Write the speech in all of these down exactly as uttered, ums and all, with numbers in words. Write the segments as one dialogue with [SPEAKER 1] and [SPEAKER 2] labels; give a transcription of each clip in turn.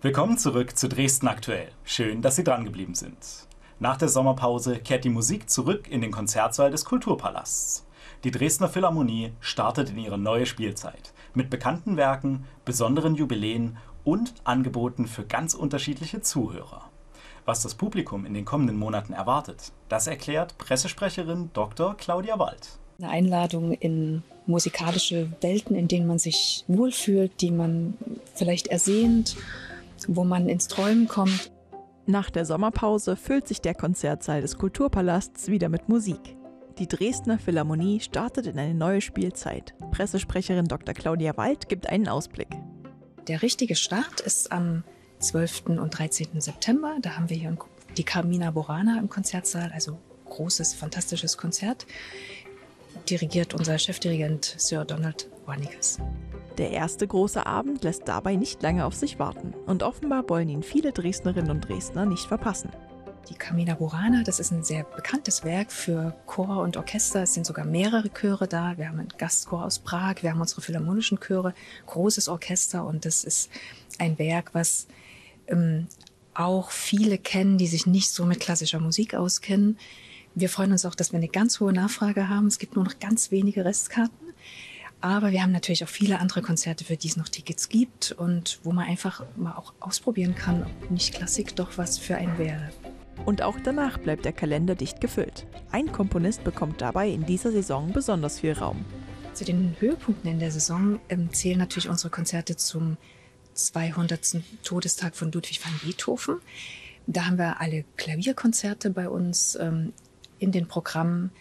[SPEAKER 1] Willkommen zurück zu Dresden aktuell. Schön, dass Sie dran geblieben sind. Nach der Sommerpause kehrt die Musik zurück in den Konzertsaal des Kulturpalasts. Die Dresdner Philharmonie startet in ihre neue Spielzeit mit bekannten Werken, besonderen Jubiläen und Angeboten für ganz unterschiedliche Zuhörer. Was das Publikum in den kommenden Monaten erwartet, das erklärt Pressesprecherin Doktor Claudia Wald.
[SPEAKER 2] Eine Einladung in musikalische Welten, in denen man sich wohlfühlt, die man vielleicht ersehnt, wo man ins Träumen kommt.
[SPEAKER 3] Nach der Sommerpause füllt sich der Konzertsaal des Kulturpalasts wieder mit Musik. Die Dresdner Philharmonie startet in eine neue Spielzeit. Pressesprecherin Doktor Claudia Wald gibt einen Ausblick.
[SPEAKER 2] Der richtige Start ist am zwölften und dreizehnten September. Da haben wir hier die Carmina Burana im Konzertsaal, also großes, fantastisches Konzert. Dirigiert unser Chefdirigent Sir Donald Warniges.
[SPEAKER 3] Der erste große Abend lässt dabei nicht lange auf sich warten und offenbar wollen ihn viele Dresdnerinnen und Dresdner nicht verpassen.
[SPEAKER 2] Die Carmina Burana, das ist ein sehr bekanntes Werk für Chor und Orchester. Es sind sogar mehrere Chöre da. Wir haben einen Gastchor aus Prag, wir haben unsere philharmonischen Chöre, großes Orchester, und das ist ein Werk, was ähm, auch viele kennen, die sich nicht so mit klassischer Musik auskennen. Wir freuen uns auch, dass wir eine ganz hohe Nachfrage haben. Es gibt nur noch ganz wenige Restkarten. Aber wir haben natürlich auch viele andere Konzerte, für die es noch Tickets gibt und wo man einfach mal auch ausprobieren kann, ob nicht Klassik doch was für einen wäre.
[SPEAKER 3] Und auch danach bleibt der Kalender dicht gefüllt. Ein Komponist bekommt dabei in dieser Saison besonders viel Raum.
[SPEAKER 2] Zu den Höhepunkten in der Saison ähm, zählen natürlich unsere Konzerte zum zweihundertsten Todestag von Ludwig van Beethoven. Da haben wir alle Klavierkonzerte bei uns ähm, in den Programmen.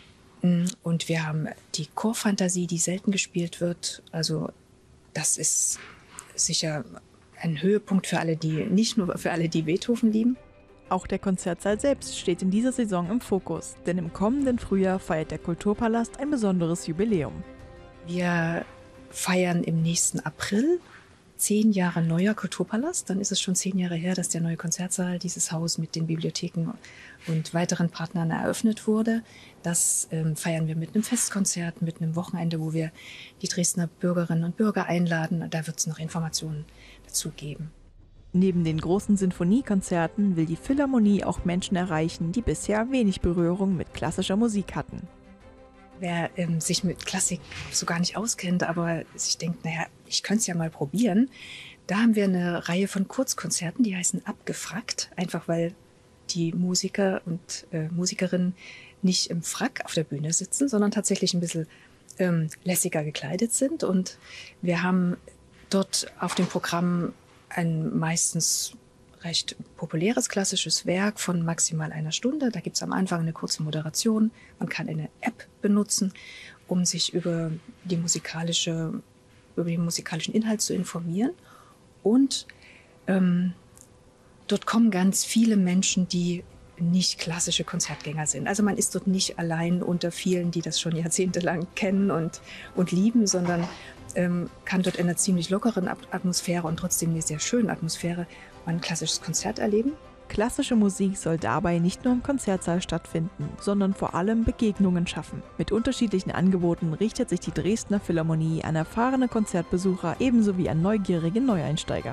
[SPEAKER 2] Und wir haben die Chorfantasie, die selten gespielt wird. Also das ist sicher ein Höhepunkt für alle, die nicht nur für alle, die Beethoven lieben.
[SPEAKER 3] Auch der Konzertsaal selbst steht in dieser Saison im Fokus, denn im kommenden Frühjahr feiert der Kulturpalast ein besonderes Jubiläum.
[SPEAKER 2] Wir feiern im nächsten April zehn Jahre neuer Kulturpalast. Dann ist es schon zehn Jahre her, dass der neue Konzertsaal, dieses Haus mit den Bibliotheken und weiteren Partnern eröffnet wurde. Das ähm, feiern wir mit einem Festkonzert, mit einem Wochenende, wo wir die Dresdner Bürgerinnen und Bürger einladen. Da wird es noch Informationen dazu geben.
[SPEAKER 3] Neben den großen Sinfoniekonzerten will die Philharmonie auch Menschen erreichen, die bisher wenig Berührung mit klassischer Musik hatten.
[SPEAKER 2] Wer ähm, sich mit Klassik so gar nicht auskennt, aber sich denkt, naja, ich könnte es ja mal probieren, da haben wir eine Reihe von Kurzkonzerten, die heißen Abgefrackt, einfach weil die Musiker und äh, Musikerinnen nicht im Frack auf der Bühne sitzen, sondern tatsächlich ein bisschen ähm, lässiger gekleidet sind. Und wir haben dort auf dem Programm ein meistens recht populäres klassisches Werk von maximal einer Stunde. Da gibt es am Anfang eine kurze Moderation. Man kann eine App benutzen, um sich über die musikalische, über den musikalischen Inhalt zu informieren. Und ähm, dort kommen ganz viele Menschen, die nicht klassische Konzertgänger sind. Also man ist dort nicht allein unter vielen, die das schon jahrzehntelang kennen und, und lieben, sondern ähm, kann dort in einer ziemlich lockeren Atmosphäre und trotzdem eine sehr schöne Atmosphäre ein klassisches Konzert erleben.
[SPEAKER 3] Klassische Musik soll dabei nicht nur im Konzertsaal stattfinden, sondern vor allem Begegnungen schaffen. Mit unterschiedlichen Angeboten richtet sich die Dresdner Philharmonie an erfahrene Konzertbesucher ebenso wie an neugierige Neueinsteiger.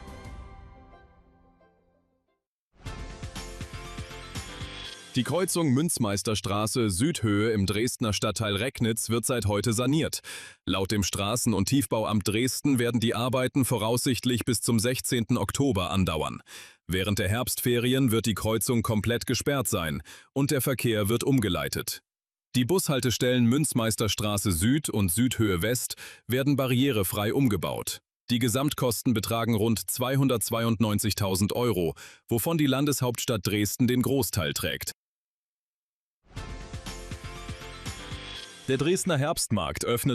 [SPEAKER 4] Die Kreuzung Münzmeisterstraße Südhöhe im Dresdner Stadtteil Recknitz wird seit heute saniert. Laut dem Straßen- und Tiefbauamt Dresden werden die Arbeiten voraussichtlich bis zum sechzehnten Oktober andauern. Während der Herbstferien wird die Kreuzung komplett gesperrt sein und der Verkehr wird umgeleitet. Die Bushaltestellen Münzmeisterstraße Süd und Südhöhe West werden barrierefrei umgebaut. Die Gesamtkosten betragen rund zweihundertzweiundneunzigtausend Euro, wovon die Landeshauptstadt Dresden den Großteil trägt. Der Dresdner Herbstmarkt öffnet